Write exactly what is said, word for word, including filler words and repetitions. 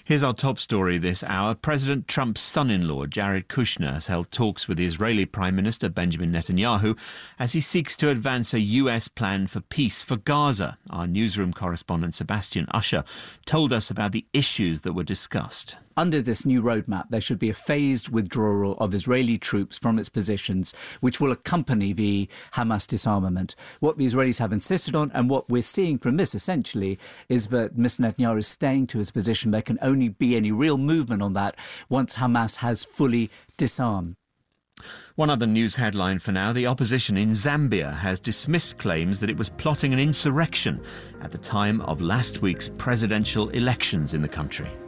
Here's our top story this hour. President Trump's son-in-law, Jared Kushner, has held talks with the Israeli Prime Minister Benjamin Netanyahu as he seeks to advance a U S plan for peace for Gaza. Our newsroom correspondent Sebastian Usher told us about the issues that were discussed. Under this new roadmap, there should be a phased withdrawal of Israeli troops from its positions, which will accompany the Hamas disarmament. What the Israelis have insisted on, and what we're seeing from this, essentially, is that Mister Netanyahu is staying to his position. There can only be any real movement on that once Hamas has fully disarmed. One other news headline for now. The opposition in Zambia has dismissed claims that it was plotting an insurrection at the time of last week's presidential elections in the country.